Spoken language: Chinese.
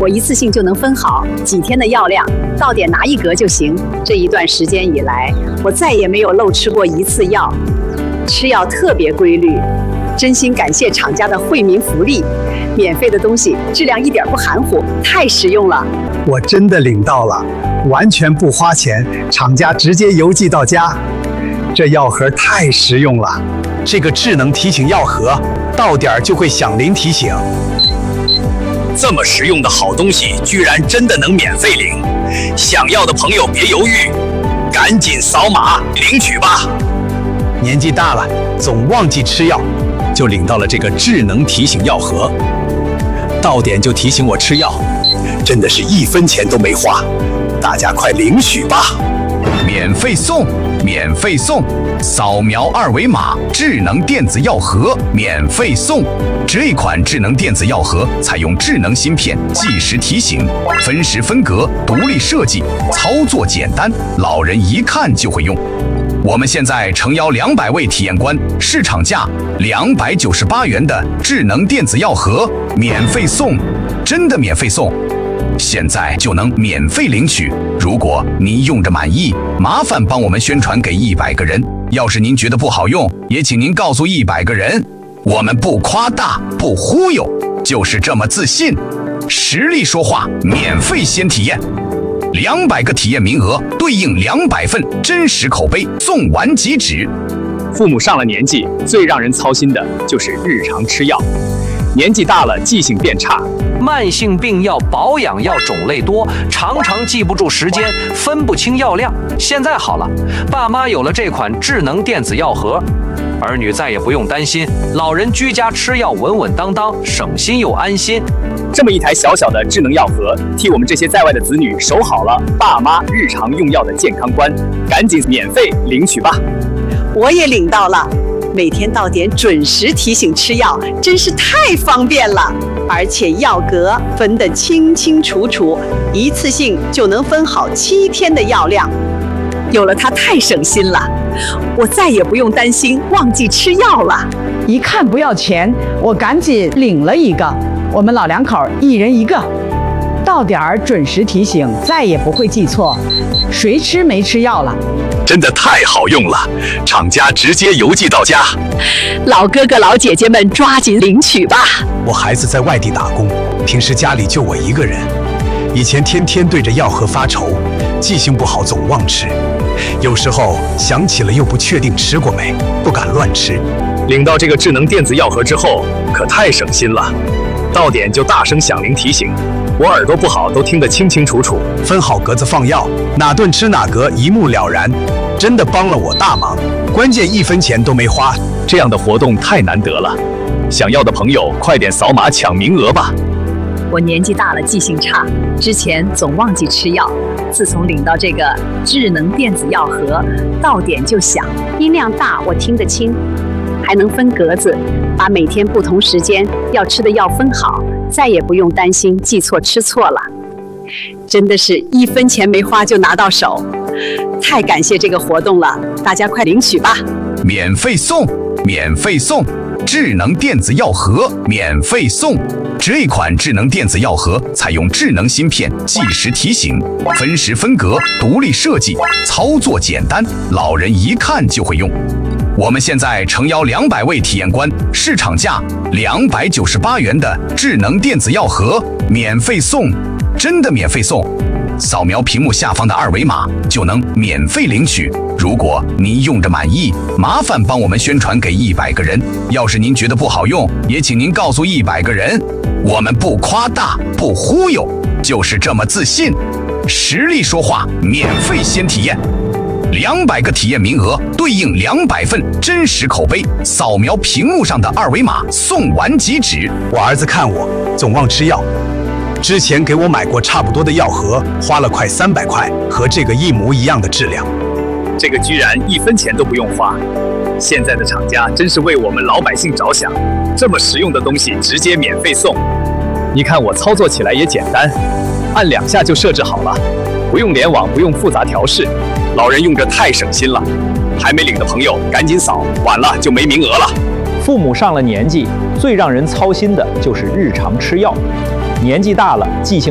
我一次性就能分好几天的药量，到点拿一格就行。这一段时间以来，我再也没有漏吃过一次药，吃药特别规律。真心感谢厂家的惠民福利，免费的东西质量一点不含糊，太实用了。 我真的领到了，完全不花钱，厂家直接邮寄到家。这药盒太实用了，这个智能提醒药盒到点就会响铃提醒。 这么实用的好东西，居然真的能免费领！想要的朋友别犹豫，赶紧扫码领取吧。 年纪大了，总忘记吃药，就领到了这个智能提醒药盒，到点就提醒我吃药，真的是1分钱都没花，大家快领取吧！ 免费送，免费送！扫描2维码，智能电子药盒免费送。这款智能电子药盒采用智能芯片，计时提醒，分时分格，独立设计，操作简单，老人一看就会用。我们现在诚邀200位体验官，市场价298元的智能电子药盒免费送，真的免费送！现在就能免费领取。如果您用着满意，麻烦帮我们宣传给100个人。要是您觉得不好用，也请您告诉100个人。我们不夸大，不忽悠，就是这么自信。实力说话，免费先体验。200个体验名额对应200份真实口碑，送完即止。 父母上了年纪，最让人操心的就是日常吃药。年纪大了，记性变差， 慢性病药、保养药种类多，常常记不住时间，分不清药量。现在好了，爸妈有了这款智能电子药盒，儿女再也不用担心，老人居家吃药稳稳当当，省心又安心。 这么一台小小的智能药盒，替我们这些在外的子女守好了爸妈日常用药的健康观，赶紧免费领取吧！ 我也领到了，每天到点准时提醒吃药，真是太方便了。而且药格分得清清楚楚，一次性就能分好7天的药量。有了它太省心了，我再也不用担心忘记吃药了。 一看不要钱，我赶紧领了一个。我们老两口1人1个，到点儿准时提醒，再也不会记错谁吃没吃药了。 真的太好用了，厂家直接邮寄到家。 老哥哥老姐姐们抓紧领取吧！ 我孩子在外地打工，平时家里就我一个人，以前天天对着药盒发愁，记性不好总忘吃，有时候想起了又不确定吃过没，不敢乱吃。 领到这个智能电子药盒之后，可太省心了。到点就大声响铃提醒，我耳朵不好都听得清清楚楚。 分好格子放药，哪顿吃哪格一目了然，真的帮了我大忙。关键1分钱都没花， 这样的活动太难得了。想要的朋友快点扫码抢名额吧！ 我年纪大了，记性差，之前总忘记吃药。自从领到这个智能电子药盒，到点就响，音量大，我听得清。还能分格子，把每天不同时间要吃的药分好，再也不用担心记错吃错了。真的是1分钱没花就拿到手，太感谢这个活动了，大家快领取吧！ 免费送，免费送！智能电子药盒免费送！这款智能电子药盒采用智能芯片，计时提醒，分时分格，独立设计，操作简单，老人一看就会用。我们现在诚邀200位体验官，市场价298元的智能电子药盒免费送，真的免费送！扫描屏幕下方的2维码就能免费领取。如果您用着满意，麻烦帮我们宣传给100个人。要是您觉得不好用，也请您告诉100个人。我们不夸大，不忽悠，就是这么自信。实力说话，免费先体验。200个体验名额对应200份真实口碑，扫描屏幕上的2维码，送完即止。 我儿子看我总忘吃药，之前给我买过差不多的药盒，花了快300块，和这个一模一样的质量。 这个居然1分钱都不用花，现在的厂家真是为我们老百姓着想，这么实用的东西直接免费送。你看我操作起来也简单，按2下就设置好了，不用联网，不用复杂调试，老人用着太省心了。还没领的朋友赶紧扫，晚了就没名额了。 父母上了年纪，最让人操心的就是日常吃药。年纪大了，记性